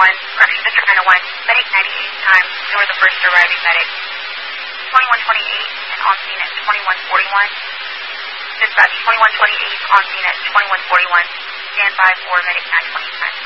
correction, District 901, Medic 98 times, you're the first arriving medic. 2128 and on scene at 2141. Dispatch 2128 on scene at 2141. Stand by for Medic 920 time.